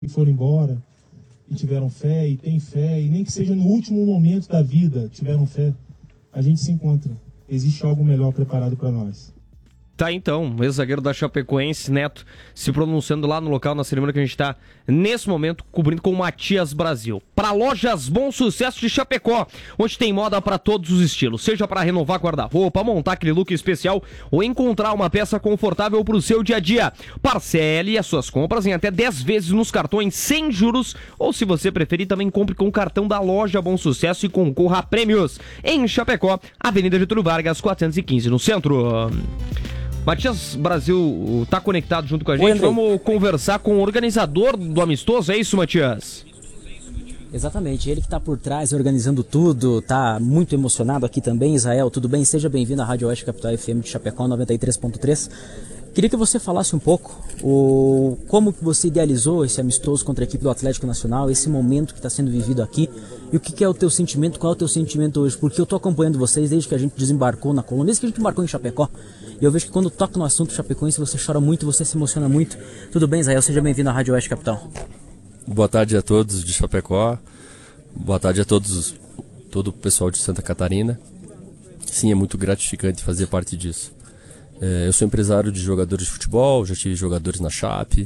e foram embora, e tiveram fé, e têm fé, e nem que seja no último momento da vida, tiveram fé, a gente se encontra. Existe algo melhor preparado para nós. Tá, então, o ex-zagueiro da Chapecoense, Neto, se pronunciando lá no local, na cerimônia que a gente tá, nesse momento, cobrindo com o Matias Brasil. Para Lojas Bom Sucesso de Chapecó, onde tem moda para todos os estilos, seja para renovar guarda-roupa, montar aquele look especial ou encontrar uma peça confortável para o seu dia a dia. Parcele as suas compras em até 10 vezes nos cartões sem juros, ou se você preferir, também compre com o cartão da Loja Bom Sucesso e concorra a prêmios. Em Chapecó, Avenida Getúlio Vargas, 415, no centro. Matias Brasil tá conectado junto com a gente. Vamos conversar com o organizador do amistoso, é isso, Matias? Exatamente, ele que tá por trás organizando tudo, tá muito emocionado aqui também. Israel, tudo bem? Seja bem-vindo à Rádio Oeste Capital FM de Chapecó 93.3. Queria que você falasse um pouco como que você idealizou esse amistoso contra a equipe do Atlético Nacional, esse momento que está sendo vivido aqui, e o que é o teu sentimento, qual é o teu sentimento hoje, porque eu tô acompanhando vocês desde que a gente desembarcou na Colômbia, desde que a gente embarcou em Chapecó, e eu vejo que quando toca no assunto chapecoense você chora muito, você se emociona muito. Tudo bem, Israel? Seja bem-vindo à Rádio Oeste Capital. Boa tarde a todos de Chapecó, boa tarde a todo o pessoal de Santa Catarina. Sim, é muito gratificante fazer parte disso. Eu sou empresário de jogadores de futebol, já tive jogadores na Chape.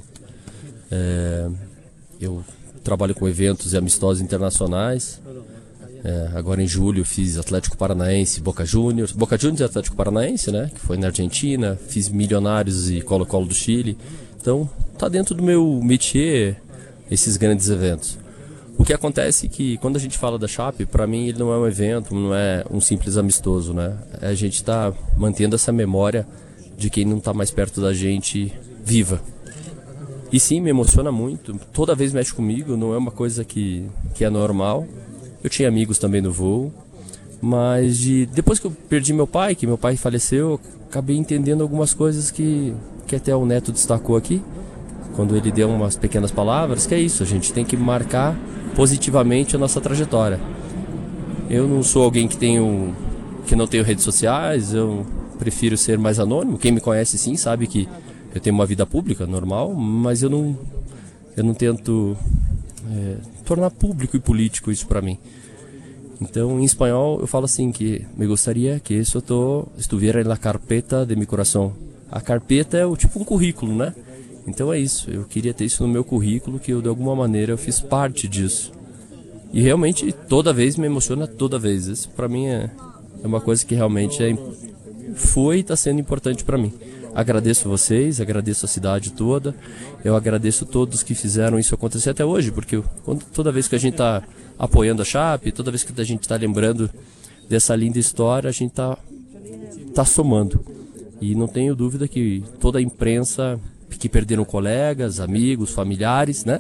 Eu trabalho com eventos e amistosos internacionais. Agora em julho fiz Atlético Paranaense, Boca Juniors e Atlético Paranaense, né? Que foi na Argentina. Fiz Milionários e Colo-Colo do Chile. Então tá dentro do meu métier esses grandes eventos. O que acontece é que quando a gente fala da Chape, para mim ele não é um evento, não é um simples amistoso, né? A gente tá mantendo essa memória de quem não está mais perto da gente viva. E sim, me emociona muito, toda vez mexe comigo, não é uma coisa que é normal. Eu tinha amigos também no voo, mas depois que eu perdi meu pai, que meu pai faleceu, eu acabei entendendo algumas coisas que até o Neto destacou aqui, quando ele deu umas pequenas palavras, que é isso, a gente tem que marcar positivamente a nossa trajetória. Eu não sou alguém que não tenho redes sociais, eu prefiro ser mais anônimo. Quem me conhece sim sabe que eu tenho uma vida pública normal, mas eu não tento tornar público e político isso para mim. Então, em espanhol, eu falo assim que me gostaria que isso estuviera na carpeta de meu coração. A carpeta é tipo um currículo, né? Então é isso, eu queria ter isso no meu currículo, que eu de alguma maneira eu fiz parte disso. E realmente toda vez me emociona, toda vez. Isso para mim é uma coisa que realmente foi e está sendo importante para mim. Agradeço vocês, agradeço a cidade toda, eu agradeço todos que fizeram isso acontecer até hoje, porque toda vez que a gente está apoiando a Chape, toda vez que a gente está lembrando dessa linda história, a gente tá somando. E não tenho dúvida que toda a imprensa que perderam colegas, amigos, familiares, né,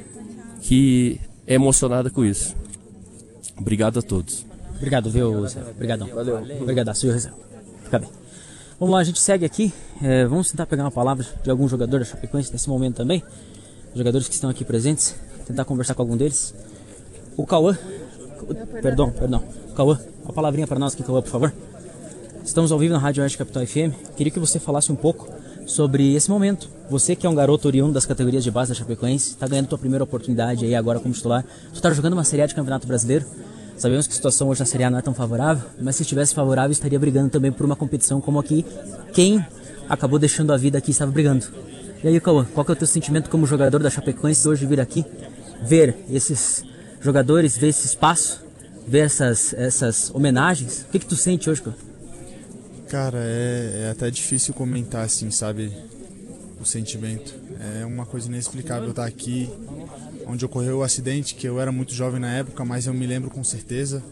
que é emocionada com isso. Obrigado a todos. Obrigado, viu, Zé? Obrigadão. Valeu. Obrigado, senhor Zé. Fica bem. Vamos lá, a gente segue aqui. Vamos tentar pegar uma palavra de algum jogador da Chapecoense nesse momento também. Os jogadores que estão aqui presentes. Tentar conversar com algum deles. O Cauã. Perdão. Cauã, uma palavrinha para nós aqui, Cauã, por favor. Estamos ao vivo na Rádio Oeste Capital FM. Queria que você falasse um pouco sobre esse momento. Você que é um garoto oriundo das categorias de base da Chapecoense, está ganhando tua primeira oportunidade aí agora como titular. Tu está jogando uma Série A de Campeonato Brasileiro. Sabemos que a situação hoje na Série A não é tão favorável, mas se estivesse favorável estaria brigando também por uma competição como aqui. Quem acabou deixando a vida aqui estava brigando. E aí, Cauã, qual que é o teu sentimento como jogador da Chapecoense hoje vir aqui, ver esses jogadores, ver esse espaço, ver essas homenagens? O que tu sente hoje, Cauã? Cara, é até difícil comentar assim, sabe, o sentimento. É uma coisa inexplicável estar aqui, onde ocorreu o acidente, que eu era muito jovem na época, mas eu me lembro com certeza.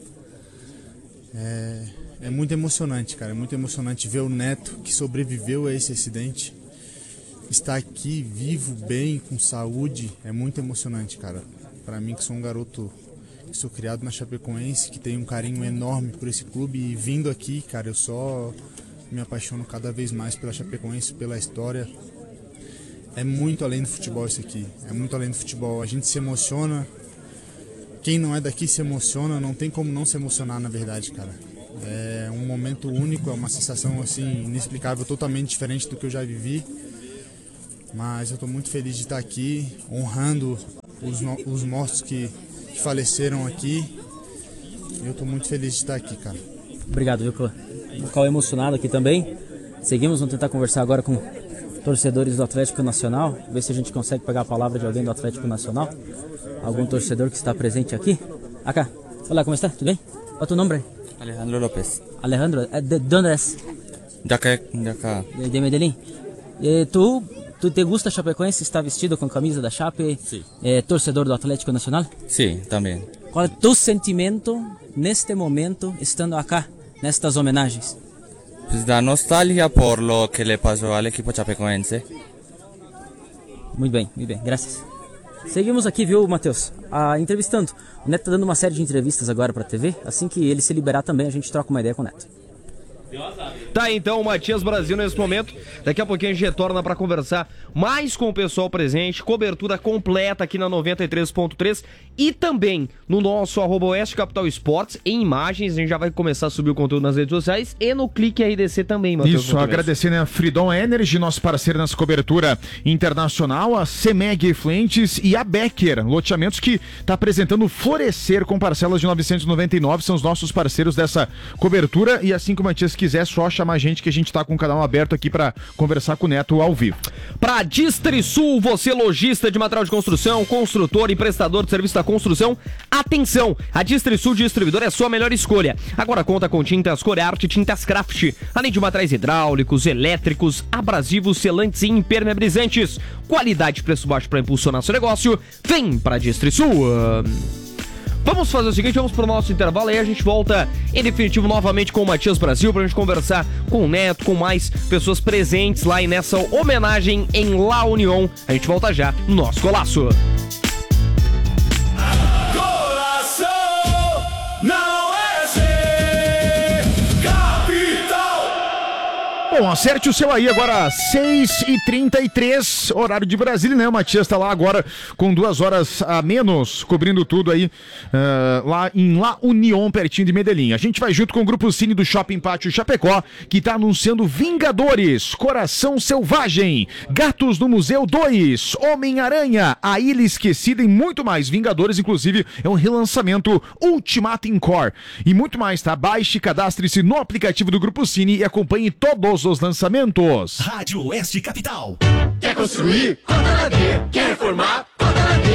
É muito emocionante, cara, é muito emocionante ver o Neto, que sobreviveu a esse acidente, estar aqui vivo, bem, com saúde, é muito emocionante, cara. Para mim, que sou um garoto, que sou criado na Chapecoense, que tenho um carinho enorme por esse clube, e vindo aqui, cara, eu só me apaixono cada vez mais pela Chapecoense, pela história. É muito além do futebol isso aqui, é muito além do futebol. A gente se emociona, quem não é daqui se emociona, não tem como não se emocionar, na verdade, cara. É um momento único, é uma sensação assim inexplicável, totalmente diferente do que eu já vivi. Mas eu estou muito feliz de estar aqui, honrando os mortos que faleceram aqui. Eu estou muito feliz de estar aqui, cara. Obrigado, viu, Cauê? O Cauê emocionado aqui também. Seguimos, vamos tentar conversar agora com torcedores do Atlético Nacional, ver se a gente consegue pegar a palavra de alguém do Atlético Nacional. Algum torcedor que está presente aqui. Acá. Olá, como está? Tudo bem? Qual é o teu nome? Alejandro López. Alejandro, ¿de dónde es? De acá. De Medellín. ¿Tú te gusta Chapecoense? ¿Está vestido con camisa da Chape? Sí. Torcedor do Atlético Nacional? Sí, también. Qual é o teu sentimento neste momento, estando acá, nestas homenagens? Pues da nostalgia por lo que le pasó al equipo chapecoense. Muito bem, graças. Seguimos aqui, viu, Matheus? Entrevistando. O Neto tá dando uma série de entrevistas agora pra TV. Assim que ele se liberar também, a gente troca uma ideia com o Neto. Tá, então, o Matias Brasil nesse momento. Daqui a pouquinho a gente retorna para conversar mais com o pessoal presente. Cobertura completa aqui na 93.3 e também no nosso @Oeste Capital Esportes em imagens. A gente já vai começar a subir o conteúdo nas redes sociais e no Clique RDC também, Matheus. Isso, agradecendo a Freedom Energy, nosso parceiro nessa cobertura internacional, a CEMEG Fluentes e a Becker Loteamentos, que está apresentando Florescer com parcelas de 999, são os nossos parceiros dessa cobertura. E assim que o Matias quiser, só chamar a gente, que a gente tá com o canal aberto aqui para conversar com o Neto ao vivo. Pra Distrisul, você lojista de material de construção, construtor e prestador de serviço da construção, atenção! A Distrisul Distribuidor é a sua melhor escolha. Agora conta com tintas Corearte e tintas Craft, além de materiais hidráulicos, elétricos, abrasivos, selantes e impermeabilizantes. Qualidade e preço baixo para impulsionar seu negócio. Vem pra Distrisul! Vamos fazer o seguinte, vamos pro nosso intervalo e aí a gente volta em definitivo novamente com o Matias Brasil pra gente conversar com o Neto, com mais pessoas presentes lá e nessa homenagem em La Unión. A gente volta já no nosso Golaço. Bom, acerte o seu aí agora, 6h33, horário de Brasília, né? O Matias tá lá agora com 2 horas a menos, cobrindo tudo aí lá em La Unión, pertinho de Medellín. A gente vai junto com o Grupo Cine do Shopping Pátio Chapecó, que tá anunciando Vingadores, Coração Selvagem, Gatos no Museu 2, Homem-Aranha, A Ilha Esquecida e muito mais. Vingadores, inclusive, é um relançamento Ultimate Encore e muito mais, tá? Baixe, cadastre-se no aplicativo do Grupo Cine e acompanhe todos os lançamentos. Rádio Oeste Capital. Quer construir? Conta na D. Quer reformar? Conta na D.